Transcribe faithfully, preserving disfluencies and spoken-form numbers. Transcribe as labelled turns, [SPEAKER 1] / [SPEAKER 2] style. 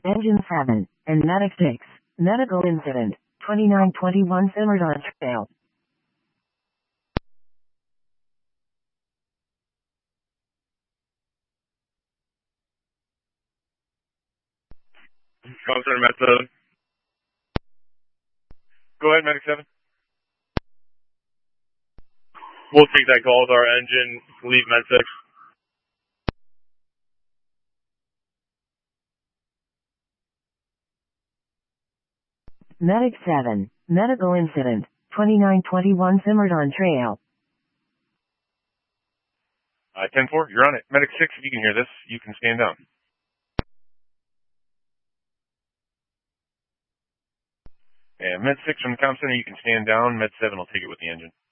[SPEAKER 1] Engine seven, and Medic six. Medical incident, twenty-nine twenty-one Simerdon Trail.
[SPEAKER 2] Officer, Med seven. Go ahead, Medic seven. We'll take that call with our engine, leave Med six.
[SPEAKER 1] Medic seven, medical incident, twenty-nine twenty-one Simerdon Trail.
[SPEAKER 2] Uh, ten four, you're on it. Medic six, if you can hear this, you can stand down. And Med six from the comm center, you can stand down. Med seven will take it with the engine.